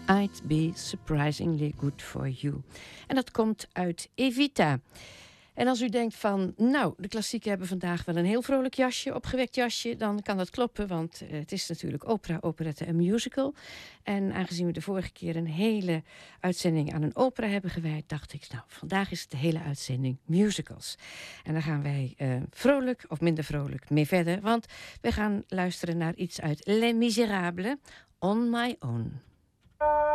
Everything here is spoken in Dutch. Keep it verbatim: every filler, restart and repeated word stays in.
I'd Be Surprisingly Good For You. En dat komt uit Evita. En als u denkt van, nou, de klassieken hebben vandaag wel een heel vrolijk jasje, opgewekt jasje, dan kan dat kloppen, want uh, het is natuurlijk opera, operette en musical. En aangezien we de vorige keer een hele uitzending aan een opera hebben gewijd, dacht ik, nou, vandaag is het de hele uitzending musicals. En daar gaan wij uh, vrolijk of minder vrolijk mee verder, want we gaan luisteren naar iets uit Les Misérables, On My Own.